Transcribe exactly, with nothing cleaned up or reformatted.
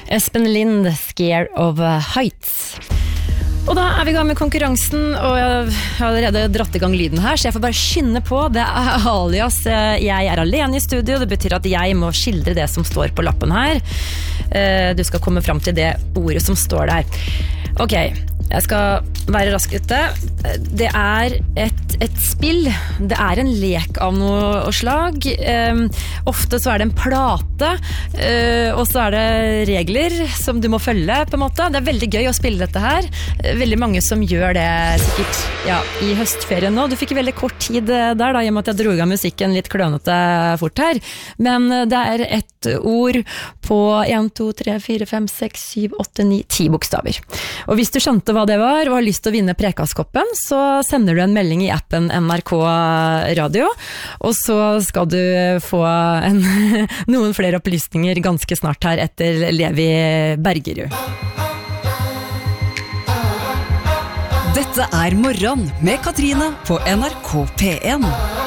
Espen Lind, Scare of Heights. Og da er vi i gang med konkurransen, og jeg har allerede dratt i gang lyden her, så jeg får bare skynde på. Det er alias, jeg er alene i studio, det betyr at jeg må skildre det som står på lappen her. Du skal komme frem til det ordet som står der. Ok, jeg skal være rask ute. Det er et, et spill, det er en lek av noe slag. Um, ofte så er det en plate, uh, og så er det regler som du må følge på en måte. Det er veldig gøy å spille dette her. Veldig mange som gjør det sikkert ja, i høstferien nå. Du fikk veldig kort tid der da, i og med at jeg dro av musikken litt klønete fort her. Men det er et ord på en, to, tre, fire, fem, seks, syv, åtte, ni, ti bokstaver. Og hvis du skjønte hva det var, og har lyst til å vinne Prekastkoppen, så sender du en melding i appen N R K Radio, og så skal du få en, noen flere opplysninger ganske snart her etter Levi Bergerud. Dette er Morgen med Katrine på N R K P en.